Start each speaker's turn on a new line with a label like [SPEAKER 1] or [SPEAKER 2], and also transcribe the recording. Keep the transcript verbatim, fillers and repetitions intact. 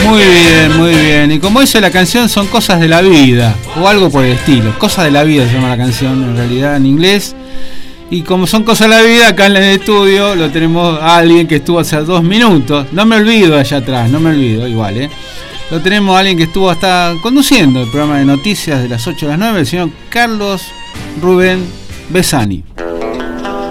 [SPEAKER 1] Muy bien, muy bien. Y como dice la canción, son cosas de la vida, o algo por el estilo. Cosas de la vida se llama la canción, en realidad, en inglés. Y como son cosas de la vida, acá en el estudio lo tenemos a alguien que estuvo hace dos minutos. No me olvido allá atrás, no me olvido, igual, ¿eh? Lo tenemos a alguien que estuvo hasta conduciendo el programa de noticias de las ocho a las nueve, el señor Carlos Rubén Besani.